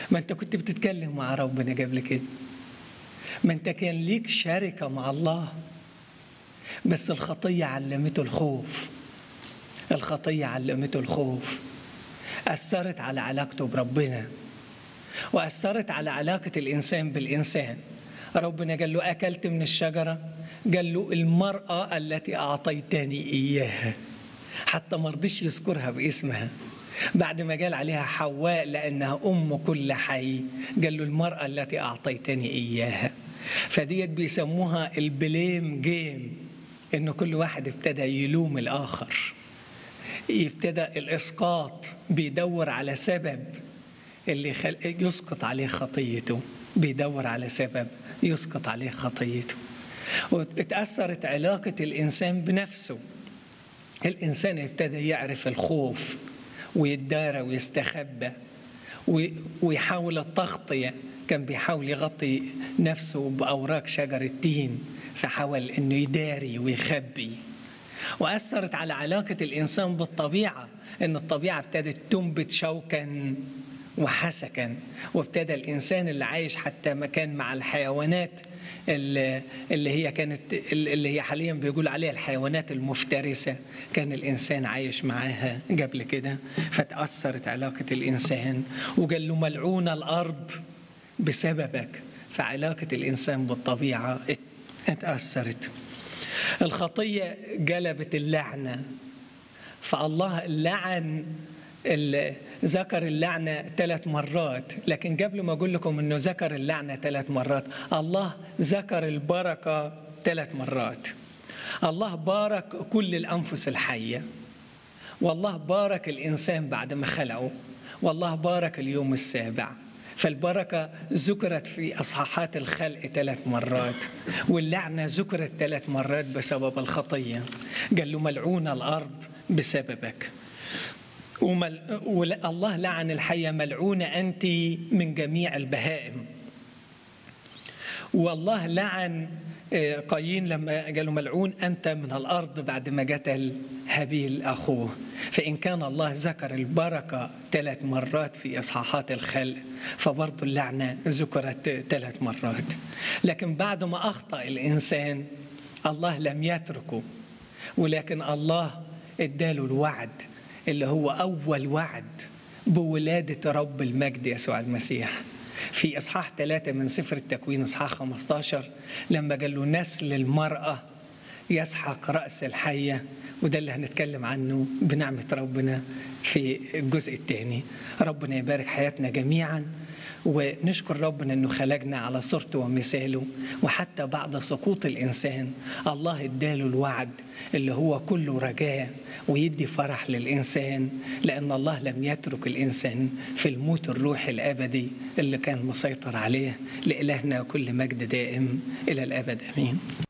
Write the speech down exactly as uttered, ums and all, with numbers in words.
ما أنت كنت بتتكلم مع ربنا قبل كده، ما أنت كان ليك شركة مع الله، بس الخطية علمته الخوف. الخطية علمته الخوف، أثرت على علاقته بربنا، وأثرت على علاقة الإنسان بالإنسان. ربنا قال له أكلت من الشجرة؟ قال له المرأة التي أعطيتني إياها، حتى ما رضيش يذكرها باسمها. بعد ما قال عليها حواء لأنها أم كل حي، قال له المرأة التي أعطيتني إياها. فديت بيسموها البليم جيم، إنه كل واحد ابتدى يلوم الآخر، ابتدى الإسقاط، بيدور على سبب اللي خل... يسقط عليه خطيته، بيدور على سبب يسقط عليه خطيته. واتأثرت علاقة الإنسان بنفسه. الإنسان ابتدى يعرف الخوف ويتدارى ويستخبى ويحاول التغطية. كان بيحاول يغطي نفسه بأوراق شجر التين، فحاول أنه يداري ويخبي. وأثرت على علاقة الإنسان بالطبيعة، أن الطبيعة ابتدت تنبت شوكا وحسكا، وابتدى الإنسان اللي عايش حتى مكان مع الحيوانات اللي هي كانت اللي هي حاليا بيقول عليها الحيوانات المفترسة، كان الإنسان عايش معاها قبل كده. فتأثرت علاقة الإنسان، وقال له ملعون الأرض بسببك. فعلاقة الإنسان بالطبيعة اتأثرت. الخطية جلبت اللعنة، فالله لعن، ذكر اللعنة ثلاث مرات. لكن قبل ما أقول لكم أنه ذكر اللعنة ثلاث مرات، الله ذكر البركة ثلاث مرات. الله بارك كل الأنفس الحية، والله بارك الإنسان بعد ما خلقه، والله بارك اليوم السابع. فالبركة ذكرت في أصحاحات الخلق ثلاث مرات، واللعنة ذكرت ثلاث مرات بسبب الخطية. قال له ملعون الأرض بسببك. ومل... والله لعن الحية، ملعونة أنت من جميع البهائم. والله لعن قايين لما قالوا ملعون أنت من الأرض بعد ما قتل هابيل أخوه. فإن كان الله ذكر البركة ثلاث مرات في إصحاحات الخلق، فبرضو اللعنة ذكرت ثلاث مرات. لكن بعد ما أخطأ الإنسان الله لم يتركه، ولكن الله اداله الوعد اللي هو أول وعد بولادة رب المجد يسوع المسيح. في إصحاح ثلاثة من سفر التكوين إصحاح خمسة عشر لما قال له نسل المرأة يسحق رأس الحية، وده اللي هنتكلم عنه بنعمة ربنا في الجزء الثاني. ربنا يبارك حياتنا جميعا، ونشكر ربنا أنه خلقنا على صورته ومثاله. وحتى بعد سقوط الإنسان الله اداله الوعد اللي هو كله رجاء ويدي فرح للإنسان، لأن الله لم يترك الإنسان في الموت الروحي الأبدي اللي كان مسيطر عليه. لإلهنا كل مجد دائم إلى الأبد، أمين.